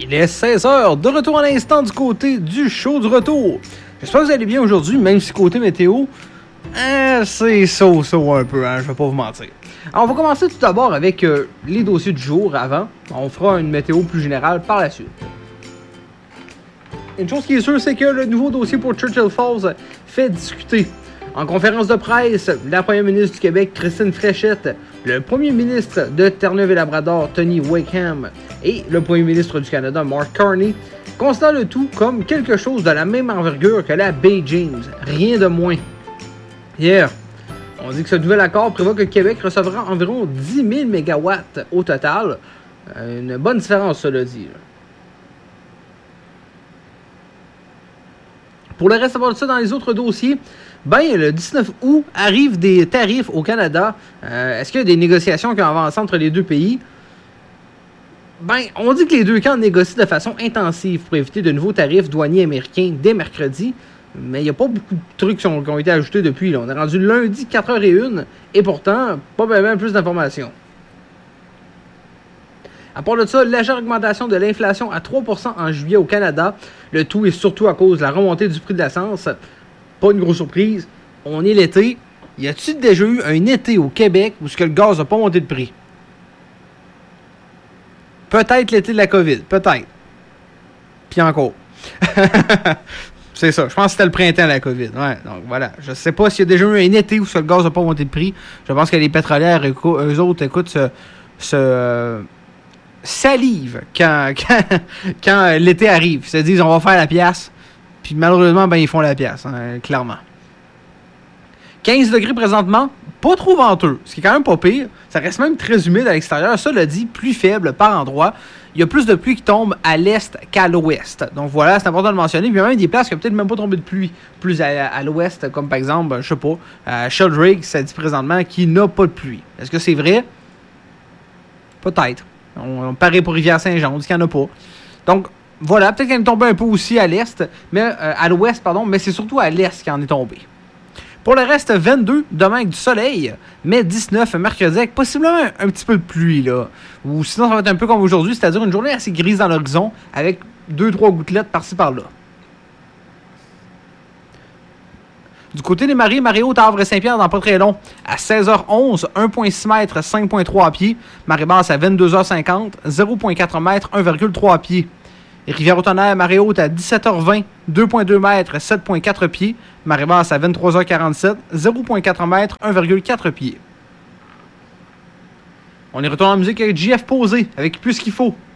Il est 16h, de retour à l'instant du côté du show du retour. J'espère que vous allez bien aujourd'hui, même si côté météo, c'est so un peu, je vais pas vous mentir. Alors, on va commencer tout d'abord avec les dossiers du jour avant. On fera une météo plus générale par la suite. Une chose qui est sûre, c'est que le nouveau dossier pour Churchill Falls fait discuter. En conférence de presse, la première ministre du Québec, Christine Fréchette, le premier ministre de Terre-Neuve-et-Labrador, Tony Wakeham, et le premier ministre du Canada, Mark Carney, considèrent le tout comme quelque chose de la même envergure que la Baie James, rien de moins. Hier, on dit que ce nouvel accord prévoit que le Québec recevra environ 10 000 MW au total. Une bonne différence, cela dit. Pour le reste de ça, dans les autres dossiers, le 19 août arrivent des tarifs au Canada. Est-ce qu'il y a des négociations qui ont avancé entre les deux pays? On dit que les deux camps négocient de façon intensive pour éviter de nouveaux tarifs douaniers américains dès mercredi. Mais il n'y a pas beaucoup de trucs qui ont été ajoutés depuis. Là. On est rendu lundi 4h01 et pourtant, pas bien plus d'informations. À part de ça, légère augmentation de l'inflation à 3% en juillet au Canada. Le tout est surtout à cause de la remontée du prix de l'essence. Pas une grosse surprise. On est l'été. Y a-t-il déjà eu un été au Québec où le gaz n'a pas monté de prix? Peut-être l'été de la COVID. Peut-être. Puis encore. C'est ça. Je pense que c'était le printemps de la COVID. Ouais, donc voilà. Je sais pas s'il y a déjà eu un été où le gaz n'a pas monté de prix. Je pense que les pétrolières, eux autres, écoute, salive quand l'été arrive. Ils se disent on va faire la pièce. Puis malheureusement, ils font la pièce, clairement. 15 degrés présentement, pas trop venteux, ce qui est quand même pas pire. Ça reste même très humide à l'extérieur. Ça le dit, plus faible par endroit. Il y a plus de pluie qui tombe à l'est qu'à l'ouest. Donc voilà, c'est important de le mentionner. Puis il y a même des places qui n'ont peut-être même pas tombé de pluie plus à l'ouest, comme par exemple, je sais pas, à Sheldrake, ça dit présentement qu'il n'a pas de pluie. Est-ce que c'est vrai? Peut-être. On paraît pour Rivière-Saint-Jean, on dit qu'il n'y en a pas. Donc, voilà, peut-être qu'elle est tombée un peu aussi à l'est, mais à l'ouest, mais c'est surtout à l'est qu'elle en est tombée. Pour le reste, 22, demain avec du soleil, mais 19, mercredi, avec possiblement un petit peu de pluie, là. Ou sinon, ça va être un peu comme aujourd'hui, c'est-à-dire une journée assez grise dans l'horizon, avec 2-3 gouttelettes par-ci, par-là. Du côté des marées, marée haute à Havre-Saint-Pierre dans pas très long. À 16h11, 1,6 m, 5,3 pieds. Marée basse à 22h50, 0,4 m, 1,3 pieds. Rivière-au-Tonnerre, marée haute à 17h20, 2,2 m, 7,4 pieds. Marée basse à 23h47, 0,4 m, 1,4 pieds. On est retourné en musique avec JF Posé, avec Plus qu'il faut.